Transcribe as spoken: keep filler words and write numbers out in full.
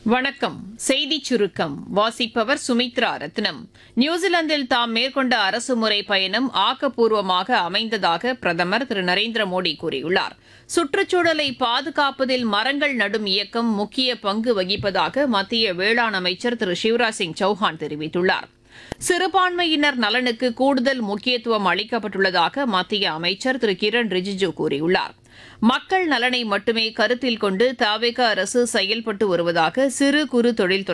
வணக்கம். செய்திச் சுருக்கம் வாசிப்பவர் சுமித்ரா ரத்னம். நியூசிலாந்தில் தாம் மேற்கொண்ட அரசுமுறை பயணம் ஆக்கப்பூர்வமாக அமைந்ததாக பிரதமர் திரு நரேந்திர மோடி கூறியுள்ளார். சுற்றுச்சூழலை பாதுகாப்பதில் மரங்கள் நடும் இயக்கம் முக்கிய பங்கு வகிப்பதாக மத்திய வேளாண் அமைச்சர் திரு சிவராஜ் சிங் சௌஹான் தெரிவித்துள்ளார். சிறுபான்மையினர் நலனுக்கு கூடுதல் முக்கியத்துவம் அளிக்கப்பட்டுள்ளதாக மத்திய அமைச்சர் திரு கிரண் ரிஜிஜு கூறியுள்ளார். மக்கள் நலனை மட்டுமே கருத்தில் கொண்டு தவேக அரசு செயல்பட்டு வருவதாக சிறு குறு தொழில்துறை